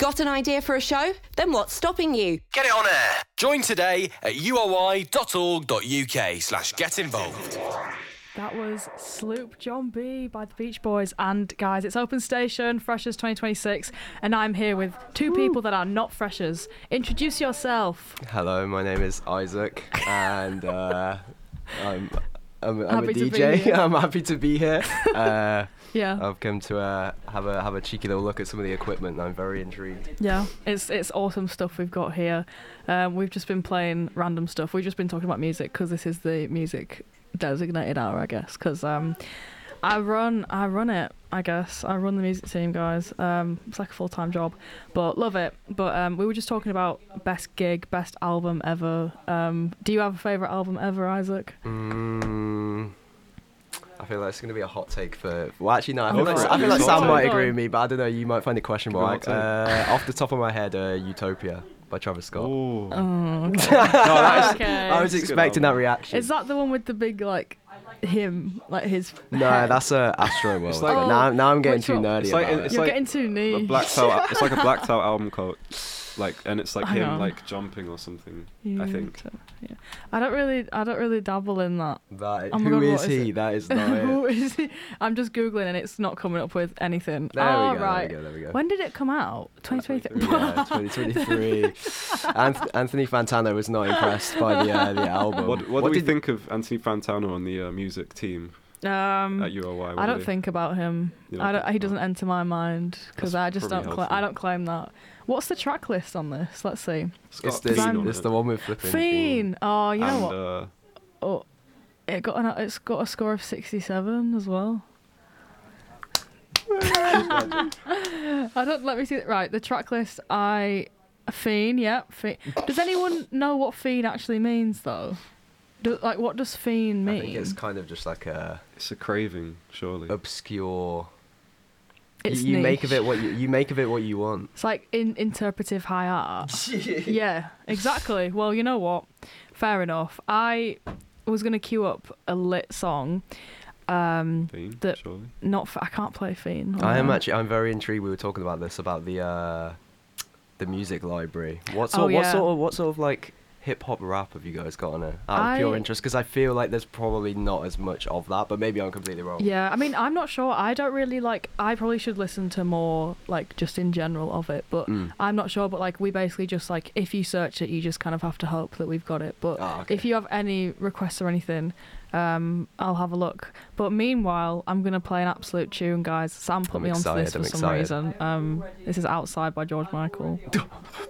Got an idea for a show? Then what's stopping you? Get it on air. Join today at uoi.org.uk/get involved. That was Sloop John B by the Beach Boys. And guys, it's Open Station, Freshers 2026, and I'm here with two people that are not freshers. Introduce yourself. Hello, my name is Isaac, and I'm a DJ. I'm happy to be here. Yeah. I've come to have a cheeky little look at some of the equipment, and I'm very intrigued. Yeah, it's awesome stuff we've got here. We've just been playing random stuff. We've just been talking about music because this is the music designated hour, I guess, because I run it, I guess. I run the music team, guys. It's like a full-time job, but love it. But we were just talking about best gig, best album ever. Do you have a favourite album ever, Isaac? I feel like it's going to be a hot take for... Well, actually, no. I feel Go like Sam on. might agree with me, but I don't know. You might find it questionable. Hot take. Off the top of my head, Utopia by Travis Scott. Ooh. Okay. I was expecting that reaction. Is that the one with the big, like, him, like his No, head? that's Astro World. It's like- now I'm getting Which too one? nerdy It's like- about it. it's You're like getting too niche. It's like a blacked out album coat, and it's like I him know. like jumping or something. I think. Yeah. I don't really dabble in that. That, Oh my who God, is what is he? it? That is not Who it. is he? I'm just googling and it's not coming up with anything. There Oh, we go, right. there we go. When did it come out? 2023. Yeah, 2023. Anthony Fantano was not impressed by the album. What do we think of Anthony Fantano on the music team at UOY? I don't think about him. You don't think He about doesn't enter my mind because I That's just probably don't. healthy. I don't claim that. What's the track list on this? Let's see. It's got this. Fiend on It's it. the one with flipping. Fiend. Oh, you know And, what? Oh, it's got a score of 67 as well. Let me see it. Right, the track list. Fiend. Yeah. Fiend. Does anyone know what fiend actually means though? What does fiend mean? I think it's kind of just like it's a craving, surely. obscure. It's You make of niche. it what you make of it what you want. It's like interpretive high art. Yeah, exactly. Well, you know what? Fair enough. I was gonna queue up a lit song. Fiend, that- surely. I can't play Fiend. I'm very intrigued. We were talking about this about the music library. What sort of like hip hop rap have you guys got on it? Out of pure interest, because I feel like there's probably not as much of that, but maybe I'm completely wrong. Yeah, I mean, I'm not sure. I don't really like. I probably should listen to more, like, just in general of it, but I'm not sure. But like, we basically just like, if you search it, you just kind of have to hope that we've got it. But okay. if you have any requests or anything, I'll have a look. But meanwhile, I'm gonna play an absolute tune, guys. Sam put I'm me onto excited, this for I'm some excited. reason. This is "Outside" by George Michael.